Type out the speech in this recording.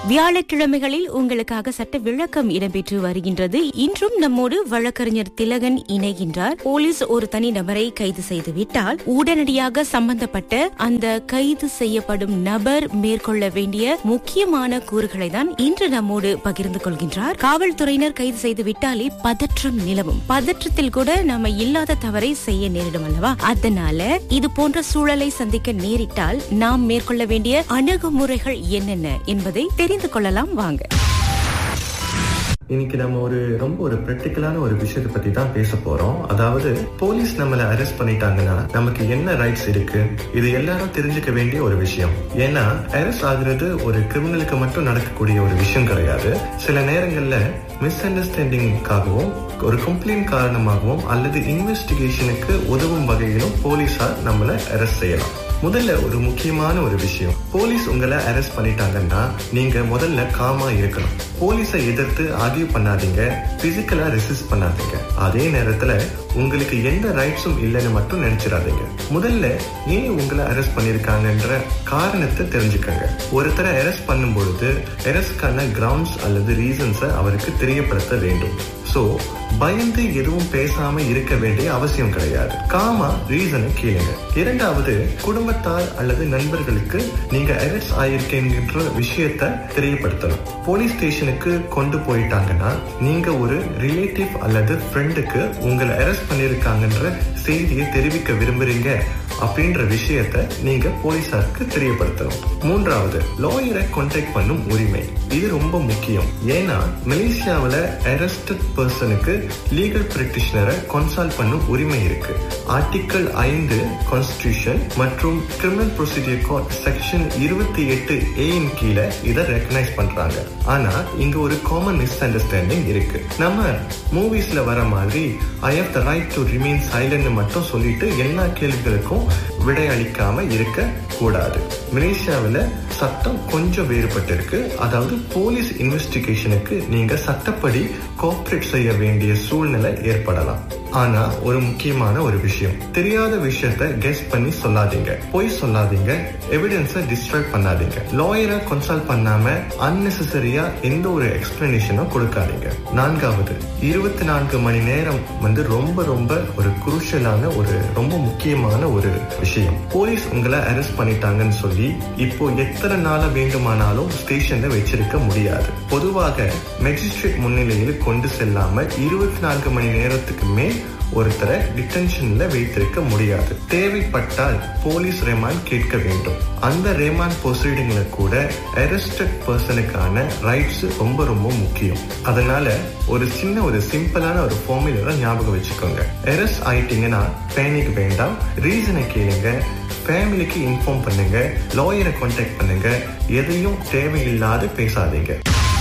வியாழக்கிழமைகளில் உங்களுக்காக சட்ட விளக்கம் இடம்பெற்று வருகின்றது. இன்றும் நம்மோடு வழக்கறிஞர் திலகன் இணைகின்றார். போலீஸ் ஒரு தனி நபரை கைது செய்துவிட்டால் உடனடியாக சம்பந்தப்பட்ட அந்த கைது செய்யப்படும் நபர் மேற்கொள்ள வேண்டிய முக்கியமான கூறுகளை தான் இன்று நம்மோடு பகிர்ந்து கொள்கின்றார். காவல்துறையினர் கைது செய்து விட்டாலே பதற்றம் நிலவும். பதற்றத்தில் கூட நம்ம இல்லாத தவறை செய்ய நேரிடும் அல்லவா? அதனால இது போன்ற சூழலை சந்திக்க நேரிட்டால் நாம் மேற்கொள்ள வேண்டிய அணுகுமுறைகள் என்னென்ன என்பதை தெரிந்து கொள்ளலாம். வாங்க. இன்னைக்கு நம்ம ரொம்ப பிராக்டிக்கலான ஒரு விஷயத்தை பத்தி தான் பேச போறோம். அதாவது போலீஸ் நம்மள அரெஸ்ட் பண்ணிட்டாங்கன்னா நமக்கு என்ன ரைட்ஸ் இருக்கு, இது எல்லாரும் தெரிஞ்சுக்க வேண்டிய ஒரு விஷயம். ஏன்னா அரெஸ்ட் ஆகுறது ஒரு கிரிமினலுக்கு மட்டும் நடக்கக்கூடிய ஒரு விஷயம் கிடையாது. சில நேரங்கள்ல மிஸ் அண்டர்ஸ்டாண்டிங்காகவும் ஒரு கம்ப்ளைண்ட் காரணமாகவும் அல்லது இன்வெஸ்டிகேஷனுக்கு உதவும் வகையிலும் போலீஸார் நம்மள அரெஸ்ட் செய்யலாம். முதல்ல ஒரு முக்கியமான ஒரு விஷயம், போலீஸ் உங்களை அரெஸ்ட் பண்ணிட்டாங்கன்னா நீங்க முதல்ல காமா இருக்கணும். போலீஸை எதிர்த்து ஆர்கியூ பண்ணாதீங்க, பிசிக்கலா ரெசிஸ்ட் பண்ணாதீங்க. அதே நேரத்துல உங்களுக்கு எந்த ரைட்ஸும் இல்லைன்னு மட்டும் நினைச்சிடாதீங்க. முதல்ல ஏன் உங்களை அரெஸ்ட் பண்ணிருக்காங்கன்ற காரணத்தை தெரிஞ்சுக்கங்க. ஒருத்தரை அரெஸ்ட் பண்ணும் பொழுது அரெஸ்ட்கான கிரவுண்ட்ஸ் அல்லது ரீசன்ஸை அவருக்கு தெரியப்படுத்த வேண்டும். சோ பயந்து எதுவும் பேசாம இருக்க வேண்டிய அவசியம் கிடையாது. காமா ரீசனை கேளுங்க. இரண்டாவது, குடும்பத்தார் அல்லது நண்பர்களுக்கு நீங்க அரெஸ்ட் ஆயிருக்கீங்கன்ற விஷயத்த தெரியப்படுத்தணும். போலீஸ் ஸ்டேஷனுக்கு கொண்டு போயிட்டாங்கன்னா நீங்க ஒரு ரிலேட்டிவ் அல்லது ஃப்ரெண்டுக்கு உங்களை அரெஸ்ட் பண்ணிருக்காங்கன்ற செய்தியை தெரிவிக்க விரும்புறீங்க அப்படின்ற விஷயத்த நீங்க போலீசாருக்கு தெரியப்படுத்தணும். மூன்றாவது, லாயரை கான்டாக்ட் பண்ணும் உரிமை. இது ரொம்ப முக்கியம். ஏன்னா மலேசியாவில அரெஸ்டட் பர்சனுக்கு லீகல் பிராக்டிஷனரை கன்சல்ட் பண்ணும் உரிமை இருக்கு. ஆர்டிகிள் 5 கான்ஸ்டிடியூஷன் மற்றும் criminal procedure code section 28A கீழே இதை ரெகனைஸ் பண்றாங்க. ஆனா இங்க ஒரு காமன் மிஸ் அண்டர்ஸ்டாண்டிங் இருக்கு. நம்ம மூவிஸ்ல வர மாதிரி I have the right to remain silent மட்டும் சொல்லிட்டு எல்லா கேள்விகளுக்கும் விடையளிக்காம இருக்க கூடாது. மலேசியாவில் சட்டம் கொஞ்சம் வேறுபட்டு இருக்கு. அதாவது போலீஸ் இன்வெஸ்டிகேஷனுக்கு நீங்க சட்டப்படி கோஆபரேட் செய்ய வேண்டிய சூழ்நிலை ஏற்படலாம். ஆனா ஒரு முக்கியமான ஒரு விஷயம், தெரியாத விஷயத்த கெஸ் பண்ணி சொல்லாதீங்க, பொய் சொல்லாதீங்க, எவிடன்ஸை டிஸ்ட்ராக்ட் பண்ணாதீங்க. லாயரை கன்சல்ட் பண்ணாம அன்னெசரியா எந்த ஒரு எக்ஸ்பிளனேஷனும் கொடுக்காதீங்க. நான்காவது, 24 மணி நேரம் ரொம்ப ஒரு குரூஷியலான ஒரு ரொம்ப முக்கியமான ஒரு விஷயம். போலீஸ் உங்களை அரெஸ்ட் பண்ணிட்டாங்கன்னு சொல்லி இப்போ எத்தனை நாள வேண்டுமானாலும் ஸ்டேஷன்ல வச்சிருக்க முடியாது. பொதுவாக மேஜிஸ்ட்ரேட் முன்னிலையில் கொண்டு செல்லாம 24 மணி நேரத்துக்கு மேல் ஒருத்தரை டிடென்ஷன்ல வைத்திருக்க முடியாது. தேவைப்பட்டால் போலீஸ் ரிமாண்ட் கேட்க வேண்டும். அந்த ரிமாண்ட் ப்ரொசீடிங்ல கூட அரெஸ்டட் பர்சனுக்கான ரைட்ஸ் ரொம்ப முக்கியம். அதனால ஒரு சிம்பிளான ஒரு ஃபார்முலா ஞாபகம் வச்சுக்கோங்க. அரெஸ்ட் ஆயிட்டீங்கன்னா பேனிக் வேண்டாம், ரீசனை கேளுங்க, ஃபேமிலிக்கு இன்ஃபார்ம் பண்ணுங்க, லாயரை கான்டாக்ட் பண்ணுங்க, எதையும் தேவையில்லாத பேசாதீங்க.